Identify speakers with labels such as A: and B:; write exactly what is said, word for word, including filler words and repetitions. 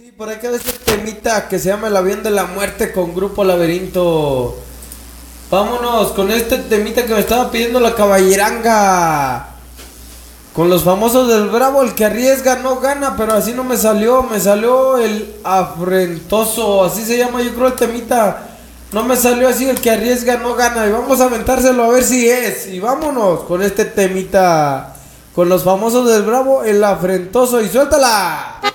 A: Sí, por ahí queda este temita que se llama El avión de la muerte con Grupo Laberinto. Vámonos con este temita que me estaba pidiendo la caballeranga. Con los famosos del Bravo, el que arriesga no gana, pero así no me salió, me salió el afrentoso, así se llama yo creo el temita. No me salió así, el que arriesga no gana. Y vamos a aventárselo a ver si es. Y vámonos con este temita. Con los famosos del Bravo, el afrentoso. Y suéltala.